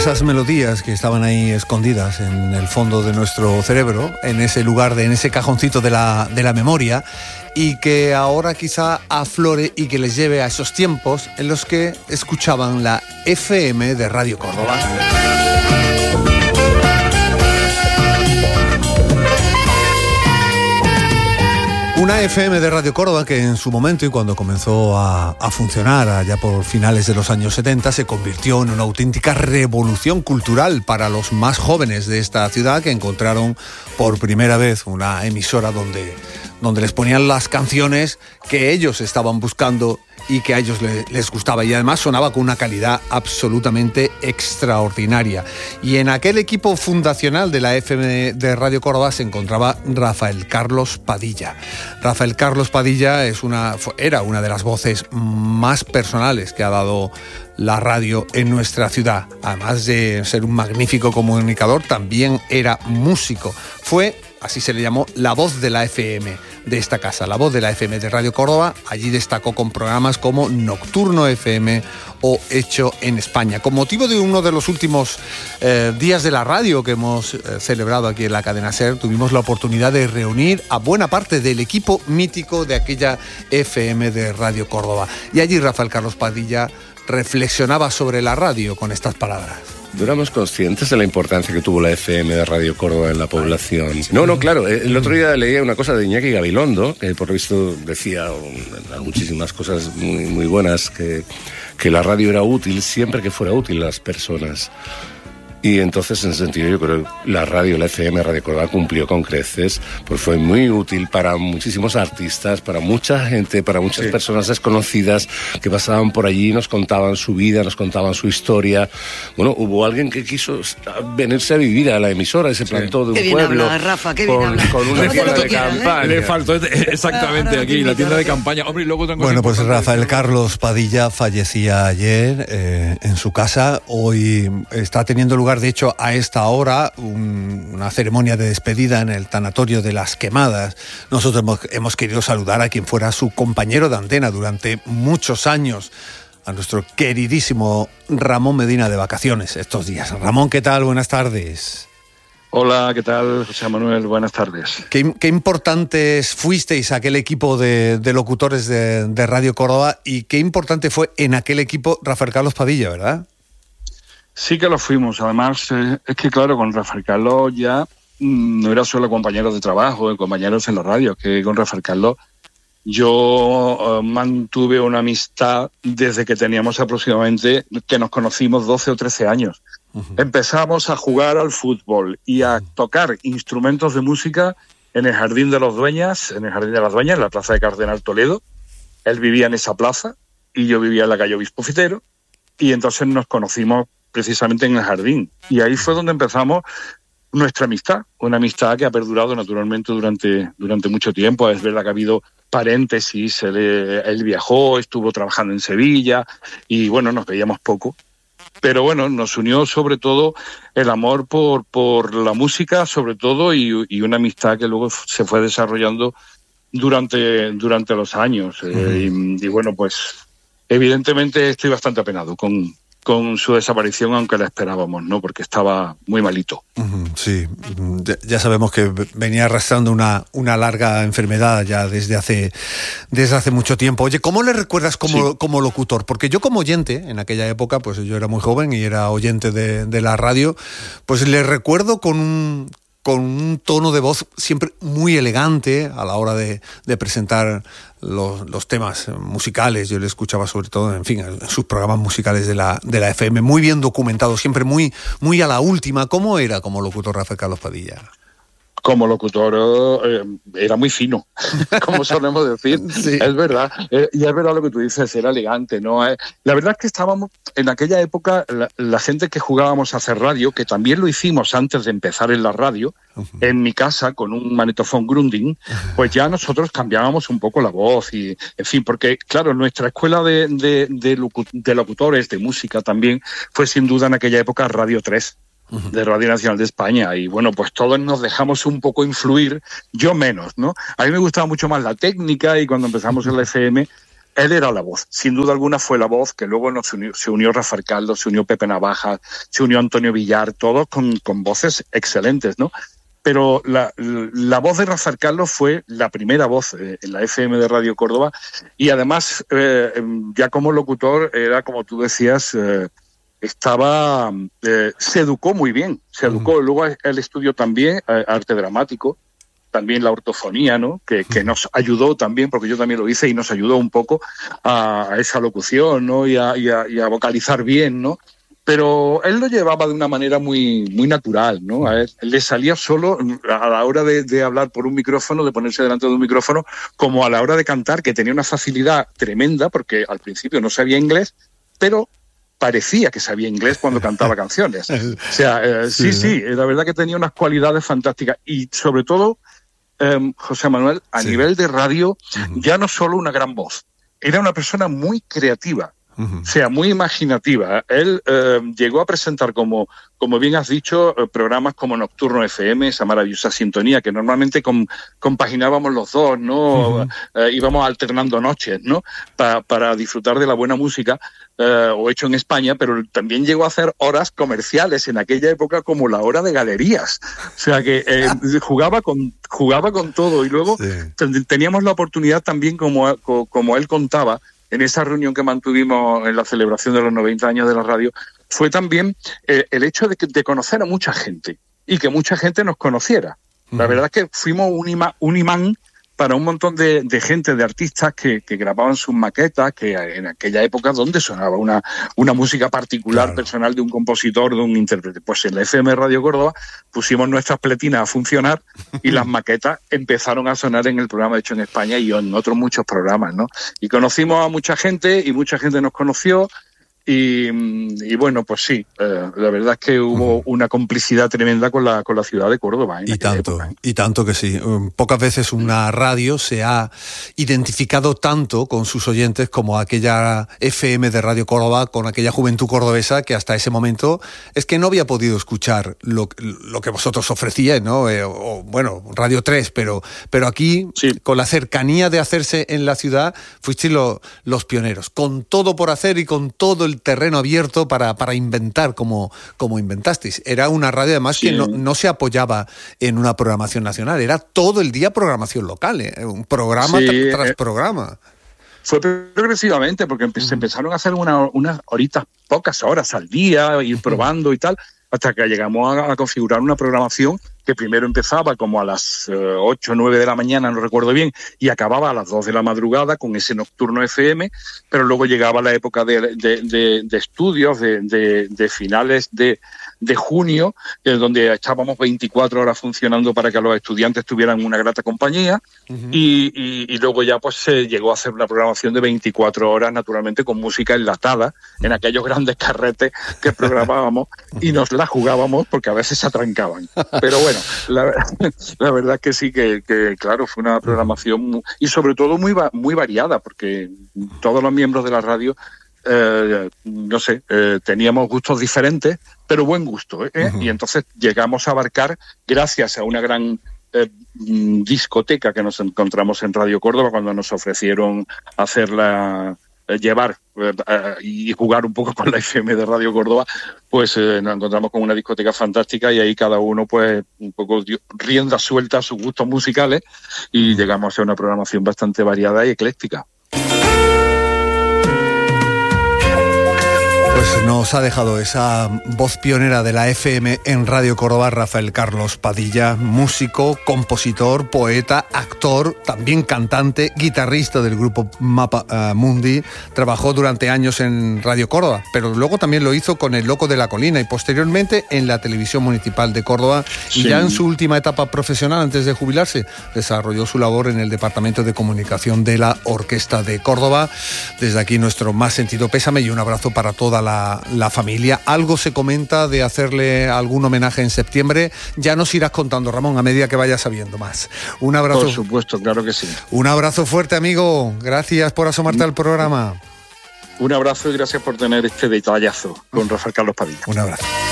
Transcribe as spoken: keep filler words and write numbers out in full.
esas melodías que estaban ahí escondidas en el fondo de nuestro cerebro, en ese lugar, de, en ese cajoncito de la, de la memoria, y que ahora quizá aflore y que les lleve a esos tiempos en los que escuchaban la F M de Radio Córdoba. Una F M de Radio Córdoba que en su momento y cuando comenzó a, a funcionar allá por finales de los años setenta se convirtió en una auténtica revolución cultural para los más jóvenes de esta ciudad, que encontraron por primera vez una emisora donde, donde les ponían las canciones que ellos estaban buscando y que a ellos les, les gustaba, y además sonaba con una calidad absolutamente extraordinaria. Y en aquel equipo fundacional de la F M de Radio Córdoba se encontraba Rafael Carlos Padilla. Rafael Carlos Padilla es una, era una de las voces más personales que ha dado la radio en nuestra ciudad. Además de ser un magnífico comunicador, también era músico. Fue, así se le llamó, la voz de la F M de esta casa, la voz de la F M de Radio Córdoba. Allí destacó con programas como Nocturno F M o Hecho en España. Con motivo de uno de los últimos eh, días de la radio que hemos eh, celebrado aquí en la cadena SER, tuvimos la oportunidad de reunir a buena parte del equipo mítico de aquella F M de Radio Córdoba. Y allí Rafael Carlos Padilla reflexionaba sobre la radio con estas palabras. ¿No éramos conscientes de la importancia que tuvo la F M de Radio Córdoba en la población? No, no, claro. El otro día leía una cosa de Iñaki Gabilondo, que por lo visto decía muchísimas cosas muy, muy buenas, que, que la radio era útil siempre que fuera útil a las personas. Y entonces, en ese sentido, yo creo que la radio, la F M Radio Córdoba cumplió con creces, pues fue muy útil para muchísimos artistas, para mucha gente, para muchas sí. personas desconocidas que pasaban por allí, nos contaban su vida, nos contaban su historia. Bueno, hubo alguien que quiso venirse a vivir a la emisora y se plantó sí. de un qué pueblo. Bien habla, Rafa, qué bien con, habla. con una tienda de campaña. Le faltó exactamente aquí, la tienda de campaña. Hombre, y luego otra cosa. Bueno, pues Rafael Carlos Padilla fallecía ayer eh, en su casa. Hoy está teniendo lugar, de hecho, a esta hora, un, una ceremonia de despedida en el tanatorio de Las Quemadas. Nosotros hemos, hemos querido saludar a quien fuera su compañero de antena durante muchos años, a nuestro queridísimo Ramón Medina, de vacaciones estos días. Ramón, ¿qué tal? Buenas tardes. Hola, ¿qué tal, José Manuel? Buenas tardes. Qué, qué importantes fuisteis aquel equipo de, de locutores de, de Radio Córdoba, y qué importante fue en aquel equipo Rafael Carlos Padilla, ¿verdad? Sí que lo fuimos. Además, eh, es que claro, con Rafael Carlos ya mmm, no era solo compañeros de trabajo, compañeros en la radio, que con Rafael Carlos yo eh, mantuve una amistad desde que teníamos aproximadamente, que nos conocimos doce o trece años. Uh-huh. Empezamos a jugar al fútbol y a tocar instrumentos de música en el Jardín de los Dueñas, en el Jardín de las Dueñas, en la plaza de Cardenal Toledo. Él vivía en esa plaza y yo vivía en la calle Obispo Fitero, y entonces nos conocimos precisamente en el jardín. Y ahí fue donde empezamos nuestra amistad, una amistad que ha perdurado naturalmente durante, durante mucho tiempo. Es verdad que ha habido paréntesis, él, él viajó, estuvo trabajando en Sevilla y bueno, nos veíamos poco. Pero bueno, nos unió sobre todo el amor por, por la música, sobre todo, y, y una amistad que luego se fue desarrollando durante, durante los años. Uh-huh. eh, y, y bueno, pues evidentemente estoy bastante apenado con... con su desaparición, aunque la esperábamos, ¿no? Porque estaba muy malito. Sí, ya sabemos que venía arrastrando una, una larga enfermedad ya desde hace, desde hace mucho tiempo. Oye, ¿cómo le recuerdas como, sí. como locutor? Porque yo como oyente, en aquella época, pues yo era muy joven y era oyente de, de la radio, pues le recuerdo con un... con un tono de voz siempre muy elegante a la hora de, de presentar los, los temas musicales. Yo le escuchaba sobre todo, en fin, en sus programas musicales de la, de la F M, muy bien documentado, siempre muy, muy a la última. ¿Cómo era como locutor Rafael Carlos Padilla? Como locutor eh, era muy fino, como solemos decir. Sí. Es verdad, eh, y es verdad lo que tú dices, era elegante, ¿no? Eh, la verdad es que estábamos, en aquella época, la, la gente que jugábamos a hacer radio, que también lo hicimos antes de empezar en la radio, uh-huh. en mi casa, con un magnetofón Grundig, uh-huh. pues ya nosotros cambiábamos un poco la voz, y en fin, porque claro, nuestra escuela de, de, de, locu- de locutores, de música también, fue sin duda en aquella época Radio tres. De Radio Nacional de España, y bueno, pues todos nos dejamos un poco influir, yo menos, ¿no? A mí me gustaba mucho más la técnica, y cuando empezamos en la F M, él era la voz. Sin duda alguna fue la voz que luego nos unió, se unió Rafael Carlos, se unió Pepe Navaja, se unió Antonio Villar, todos con, con voces excelentes, ¿no? Pero la, la voz de Rafael Carlos fue la primera voz eh, en la F M de Radio Córdoba y además eh, ya como locutor era, como tú decías, eh, estaba eh, se educó muy bien, se educó. Uh-huh. Luego él estudió también eh, arte dramático, también la ortofonía, ¿no? Que, que nos ayudó también, porque yo también lo hice y nos ayudó un poco a, a esa locución, ¿no? Y a, y, a, y a vocalizar bien, ¿no? Pero él lo llevaba de una manera muy, muy natural, ¿no? A él, él le salía solo a la hora de, de hablar por un micrófono, de ponerse delante de un micrófono, como a la hora de cantar, que tenía una facilidad tremenda, porque al principio no sabía inglés, pero parecía que sabía inglés cuando cantaba canciones. O sea, eh, sí, sí, sí, la verdad que tenía unas cualidades fantásticas. Y sobre todo, eh, José Manuel, a sí. nivel de radio, uh-huh. ya no solo una gran voz, era una persona muy creativa. Uh-huh. O sea, muy imaginativa. Él eh, llegó a presentar, como, como bien has dicho, eh, programas como Nocturno F M, esa maravillosa sintonía, que normalmente com, compaginábamos los dos, ¿no? Uh-huh. Eh, íbamos alternando noches, ¿no? Pa, para disfrutar de la buena música, eh, o hecho en España, pero también llegó a hacer horas comerciales en aquella época, como la hora de galerías. O sea, que eh, jugaba con jugaba con todo. Y luego sí. teníamos la oportunidad también, como, como él contaba, en esa reunión que mantuvimos en la celebración de los noventa años de la radio, fue también eh, el hecho de, que, de conocer a mucha gente y que mucha gente nos conociera. La uh-huh. verdad es que fuimos un, ima, un imán para un montón de, de gente, de artistas que, que grababan sus maquetas, que en aquella época donde sonaba una, una música particular, claro. personal de un compositor, de un intérprete. Pues en la F M Radio Córdoba pusimos nuestras pletinas a funcionar y las maquetas empezaron a sonar en el programa hecho en España y en otros muchos programas, ¿no? Y conocimos a mucha gente y mucha gente nos conoció. Y, y bueno, pues sí, eh, la verdad es que hubo uh-huh. una complicidad tremenda con la, con la ciudad de Córdoba. Y tanto, época. y tanto que sí. Pocas veces una radio se ha identificado tanto con sus oyentes como aquella F M de Radio Córdoba, con aquella juventud cordobesa que hasta ese momento es que no había podido escuchar lo, lo que vosotros ofrecíais, ¿no? Eh, o, bueno, Radio tres, pero, pero aquí, sí. con la cercanía de hacerse en la ciudad, fuisteis lo, los pioneros, con todo por hacer y con todo el terreno abierto para, para inventar como, como inventasteis. Era una radio además sí. que no, no se apoyaba en una programación nacional, era todo el día programación local, ¿eh? Un programa sí, tra- tras eh, programa. Fue progresivamente, porque empe- uh-huh. se empezaron a hacer una, unas horitas, pocas horas al día, ir probando uh-huh. y tal, hasta que llegamos a, a configurar una programación que primero empezaba como a las ocho o nueve de la mañana, no recuerdo bien, y acababa a las dos de la madrugada con ese Nocturno F M, pero luego llegaba la época de, de, de, de estudios, de, de, de finales de, de junio, eh, donde estábamos veinticuatro horas funcionando para que los estudiantes tuvieran una grata compañía, uh-huh. y, y, y luego ya pues se llegó a hacer una programación de veinticuatro horas, naturalmente con música enlatada, en aquellos grandes carretes que programábamos, y nos la jugábamos porque a veces se atrancaban. Pero bueno, La, la verdad es que sí, que, que claro, fue una programación muy, y sobre todo muy, muy variada, porque todos los miembros de la radio, eh, no sé, eh, teníamos gustos diferentes, pero buen gusto, ¿eh? Uh-huh. Y entonces llegamos a abarcar, gracias a una gran eh, discoteca que nos encontramos en Radio Córdoba cuando nos ofrecieron hacerla, llevar eh, y jugar un poco con la F M de Radio Córdoba, pues eh, nos encontramos con una discoteca fantástica y ahí cada uno pues un poco dio rienda suelta a sus gustos musicales y llegamos a una programación bastante variada y ecléctica. Pues nos ha dejado esa voz pionera de la F M en Radio Córdoba, Rafael Carlos Padilla, músico, compositor, poeta, actor, también cantante, guitarrista del grupo Mapa uh, Mundi. Trabajó durante años en Radio Córdoba, pero luego también lo hizo con El Loco de la Colina y posteriormente en la Televisión Municipal de Córdoba. Sí. Y ya en su última etapa profesional, antes de jubilarse, desarrolló su labor en el Departamento de Comunicación de la Orquesta de Córdoba. Desde aquí nuestro más sentido pésame y un abrazo para toda la La, la familia. Algo se comenta de hacerle algún homenaje en septiembre. Ya nos irás contando, Ramón, a medida que vayas sabiendo más. Un abrazo. Por supuesto, claro que sí. Un abrazo fuerte, amigo. Gracias por asomarte al programa. Un abrazo y gracias por tener este detallazo con Rafael Carlos Padilla. Un abrazo.